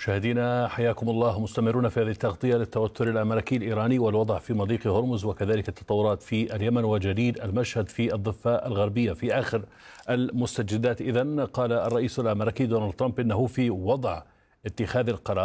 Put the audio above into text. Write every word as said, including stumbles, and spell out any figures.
مشاهدينا حياكم الله، مستمرون في هذه التغطية للتوتر الأمريكي الإيراني والوضع في مضيق هرمز وكذلك التطورات في اليمن وجديد المشهد في الضفة الغربية. في آخر المستجدات إذن قال الرئيس الأمريكي دونالد ترامب إنه في وضع اتخاذ القرار